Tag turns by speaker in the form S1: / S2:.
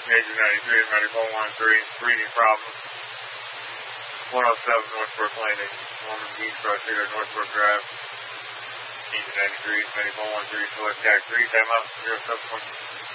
S1: Major 93 and Medical 113, reading problem. 107 Northbrook Landing, Norman Beach, Rochester, Northbrook Drive. Major 93, Medical 13, select tag 3, time out, 0 subsequent.